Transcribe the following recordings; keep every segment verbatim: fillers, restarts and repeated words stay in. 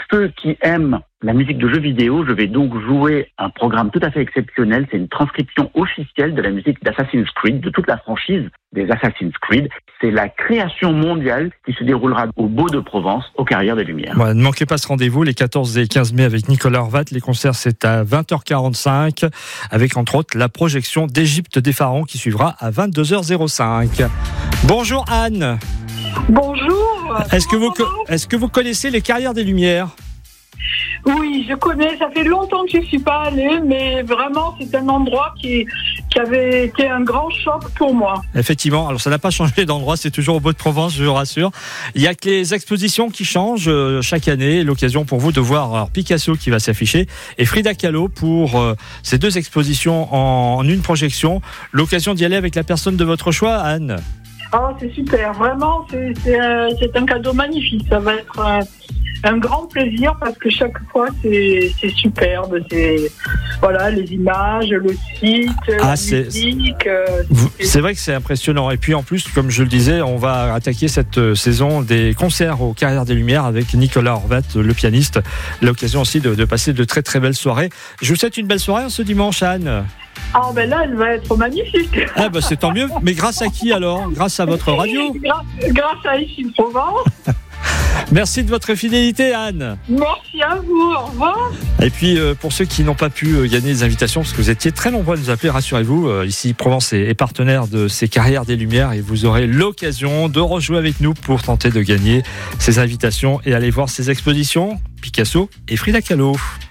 ceux qui aiment la musique de jeux vidéo, je vais donc jouer un programme tout à fait exceptionnel. C'est une transcription officielle de la musique d'Assassin's Creed, de toute la franchise des Assassin's Creed. C'est la création mondiale qui se déroulera au Beau de Provence, aux Carrières des Lumières. Voilà, ne manquez pas ce rendez-vous les quatorze et quinze mai avec Nicolas Horvat. Les concerts, c'est à vingt heures quarante-cinq, avec entre autres la projection d'Égypte des pharaons qui suivra à vingt-deux heures cinq. Bonjour Anne. Bonjour. Est-ce que vous, est-ce que vous connaissez les Carrières des Lumières ? Oui, je connais, ça fait longtemps que je ne suis pas allée, mais vraiment c'est un endroit qui, qui avait été un grand choc pour moi. Effectivement, alors ça n'a pas changé d'endroit, c'est toujours au Beau de Provence, je vous rassure. Il y a que les expositions qui changent euh, chaque année, l'occasion pour vous de voir alors, Picasso qui va s'afficher et Frida Kahlo pour euh, ces deux expositions en, en une projection. L'occasion d'y aller avec la personne de votre choix, Anne. Oh, c'est super, vraiment, c'est, c'est, euh, c'est un cadeau magnifique, ça va être euh, un grand plaisir parce que chaque fois c'est, c'est superbe, c'est voilà les images, le site, ah, la c'est, musique. Euh, c'est... c'est vrai que c'est impressionnant et puis en plus, comme je le disais, on va attaquer cette saison des concerts aux Carrières des Lumières avec Nicolas Horvat, le pianiste. L'occasion aussi de, de passer de très très belles soirées. Je vous souhaite une belle soirée ce dimanche, Anne. Ah ben là, elle va être magnifique. Ah ben c'est tant mieux. Mais grâce à qui alors ? Grâce à votre radio ? Grâce, grâce à Ici Provence. Merci de votre fidélité, Anne. Merci à vous, au revoir. Et puis euh, pour ceux qui n'ont pas pu euh, gagner des invitations, parce que vous étiez très nombreux à nous appeler, rassurez-vous, euh, ici Provence est, est partenaire de ces Carrières des Lumières et vous aurez l'occasion de rejouer avec nous pour tenter de gagner ces invitations et aller voir ces expositions, Picasso et Frida Kahlo.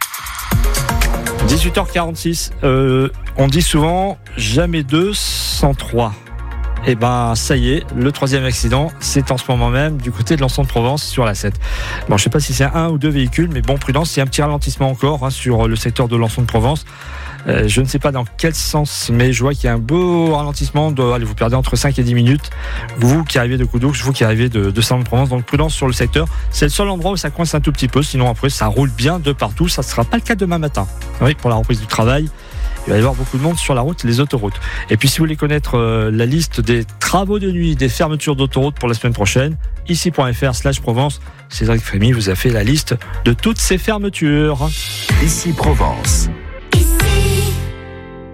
dix-huit heures quarante-six, euh, on dit souvent jamais deux sans trois. Et ben ça y est, le troisième accident, c'est en ce moment même du côté de Lançon de Provence sur la sept. Bon, je sais pas si c'est un ou deux véhicules, mais bon, prudence, il y a un petit ralentissement encore hein, sur le secteur de Lançon de Provence. Euh, je ne sais pas dans quel sens, mais je vois qu'il y a un beau ralentissement. De, allez, vous perdez entre cinq et dix minutes. Vous qui arrivez de Coudoux, vous qui arrivez de, de Saint-Provence, donc prudence sur le secteur. C'est le seul endroit où ça coince un tout petit peu. Sinon après, ça roule bien de partout. Ça ne sera pas le cas demain matin. Oui, pour la reprise du travail. Il va y avoir beaucoup de monde sur la route, les autoroutes. Et puis si vous voulez connaître euh, la liste des travaux de nuit, des fermetures d'autoroutes pour la semaine prochaine, ici.fr slash Provence, Cédric Frémy vous a fait la liste de toutes ces fermetures. Ici Provence.